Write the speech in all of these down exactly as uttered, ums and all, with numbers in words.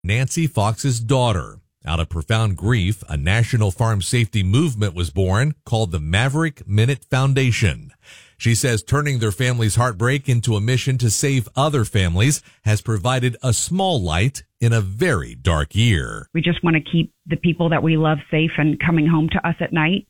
Nancy Fox's daughter. Out of profound grief, a national farm safety movement was born called the Maverick Minute Foundation. She says turning their family's heartbreak into a mission to save other families has provided a small light in a very dark year. We just want to keep the people that we love safe and coming home to us at night.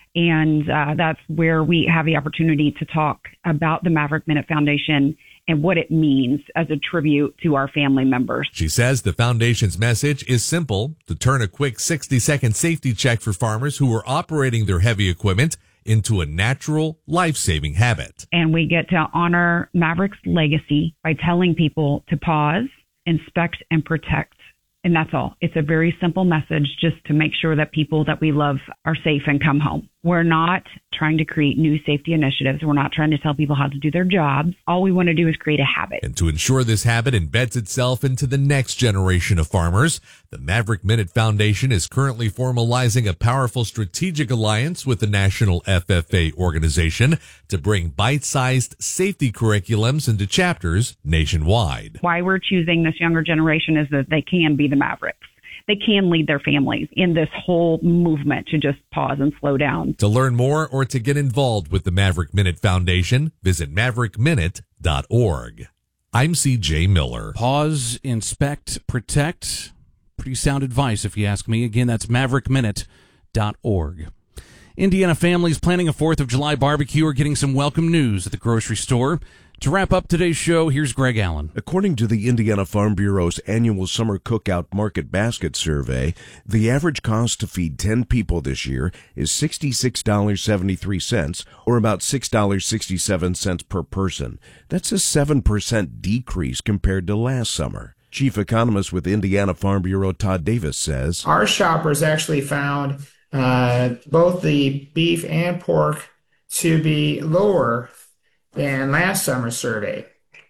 And uh, that's where we have the opportunity to talk about the Maverick Minute Foundation and what it means as a tribute to our family members. She says the foundation's message is simple: to turn a quick sixty-second safety check for farmers who are operating their heavy equipment into a natural, life-saving habit. And we get to honor Maverick's legacy by telling people to pause, inspect, and protect. And that's all. It's a very simple message just to make sure that people that we love are safe and come home. We're not trying to create new safety initiatives. We're not trying to tell people how to do their jobs. All we want to do is create a habit. And to ensure this habit embeds itself into the next generation of farmers, the Maverick Minute Foundation is currently formalizing a powerful strategic alliance with the National F F A organization to bring bite-sized safety curriculums into chapters nationwide. Why we're choosing this younger generation is that they can be the Mavericks. They can lead their families in this whole movement to just pause and slow down. To learn more or to get involved with the Maverick Minute Foundation, visit maverick minute dot org. I'm C J Miller. Pause, inspect, protect. Pretty sound advice, if you ask me. Again, that's maverick minute dot org. Indiana families planning a fourth of July barbecue are getting some welcome news at the grocery store. To wrap up today's show, here's Greg Allen. According to the Indiana Farm Bureau's annual Summer Cookout Market Basket Survey, the average cost to feed ten people this year is sixty-six dollars and seventy-three cents, or about six dollars and sixty-seven cents per person. That's a seven percent decrease compared to last summer. Chief economist with Indiana Farm Bureau Todd Davis says, our shoppers actually found uh, both the beef and pork to be lower than last summer's survey.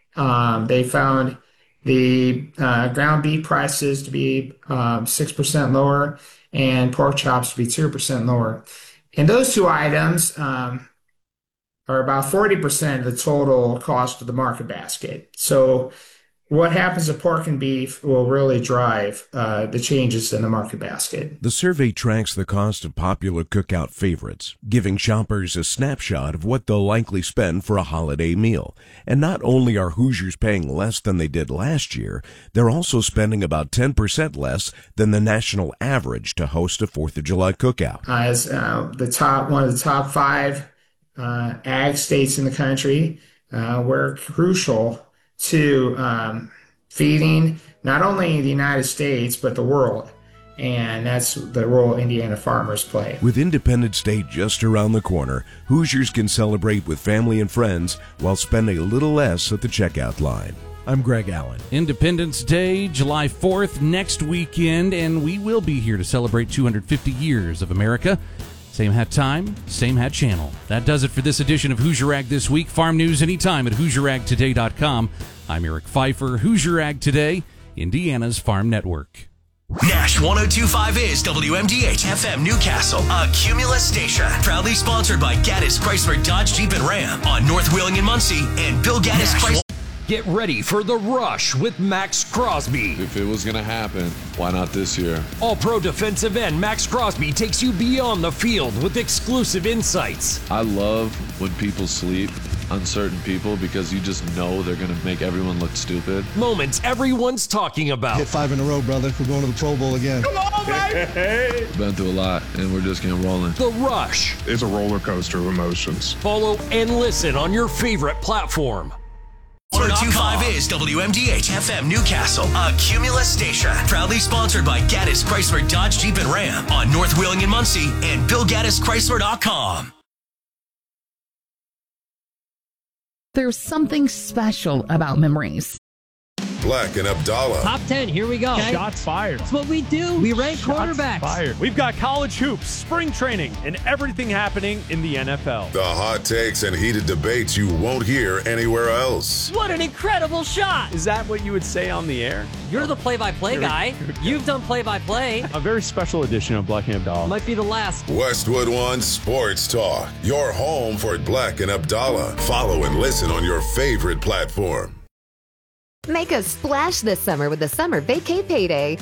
Um, they found the uh, ground beef prices to be um, six percent lower and pork chops to be two percent lower. And those two items um, are about forty percent of the total cost of the market basket. So what happens to pork and beef will really drive uh, the changes in the market basket. The survey tracks the cost of popular cookout favorites, giving shoppers a snapshot of what they'll likely spend for a holiday meal. And not only are Hoosiers paying less than they did last year, they're also spending about ten percent less than the national average to host a fourth of July cookout. Uh, as uh, the top, one of the top five uh, ag states in the country, uh, we're crucial to um, feeding not only the United States, but the world. And that's the role Indiana farmers play. With Independence Day just around the corner, Hoosiers can celebrate with family and friends while spending a little less at the checkout line. I'm Greg Allen. Independence Day, July fourth, next weekend, and we will be here to celebrate two hundred fifty years of America. Same hat time, same hat channel. That does it for this edition of Hoosier Ag This Week. Farm news anytime at hoosier ag today dot com. I'm Eric Pfeiffer. Hoosier Ag Today, Indiana's Farm Network. Nash one oh two point five is W M D H F M Newcastle, a Cumulus station. Proudly sponsored by Gaddis Chrysler Dodge Jeep and Ram on North Wheeling and Muncie and Bill Gaddis Chrysler. Get ready for the rush with Max Crosby. If it was going to happen, why not this year? All-pro defensive end Max Crosby takes you beyond the field with exclusive insights. I love when people sleep, uncertain people, because you just know they're going to make everyone look stupid. Moments everyone's talking about. Hit five in a row, brother. We're going to the Pro Bowl again. Come on, baby! Been through a lot, and we're just getting rolling. The Rush. It's a roller coaster of emotions. Follow and listen on your favorite platform. one oh two point five is W M D H F M Newcastle, a Cumulus station. Proudly sponsored by Gaddis Chrysler Dodge Jeep and Ram on North Wheeling and Muncie and Bill Gaddis Chrysler dot com. There's something special about memories. Black and Abdallah. Top ten, here we go. Okay. Shots fired. That's what we do. We rank Shots quarterbacks. Fired. We've got college hoops, spring training, and everything happening in the N F L. The hot takes and heated debates you won't hear anywhere else. What an incredible shot. Is that what you would say on the air? You're the play-by-play guy. You've done play-by-play. A very special edition of Black and Abdallah. Might be the last. Westwood One Sports Talk. Your home for Black and Abdallah. Follow and listen on your favorite platform. Make a splash this summer with the Summer Vacay Payday.